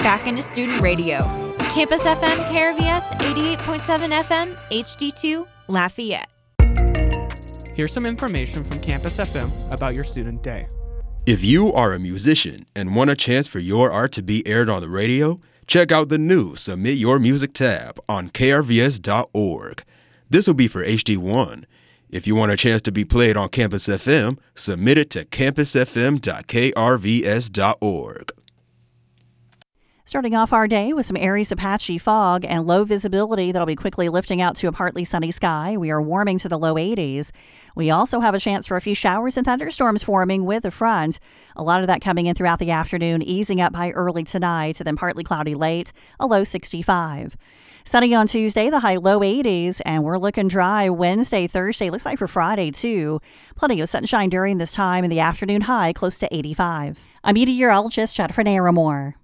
back into student radio. Campus FM KRVS 88.7 FM HD2 Lafayette. Here's some information from Campus FM about your student day. If you are a musician and want a chance for your art to be aired on the radio, check out the new Submit Your Music tab on krvs.org. This will be for HD1. If you want a chance to be played on Campus FM, submit it to campusfm.krvs.org. Starting off our day with some airy to patchy fog and low visibility that'll be quickly lifting out to a partly sunny sky. We are warming to the low 80s. We also have a chance for a few showers and thunderstorms forming with the front. A lot of that coming in throughout the afternoon, easing up by early tonight, then partly cloudy late, a low 65. Sunny on Tuesday, the high low 80s, and we're looking dry Wednesday, Thursday. Looks like for Friday, too. Plenty of sunshine during this time, in the afternoon high close to 85. I'm meteorologist Jennifer Naramore.